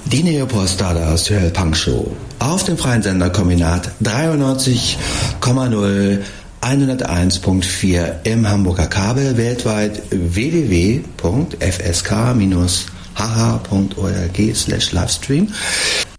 Die Neopostada Style Punk Show auf dem freien Sender Kombinat 93,0 101.4 im Hamburger Kabel, weltweit www.fsk-hh.org/Livestream.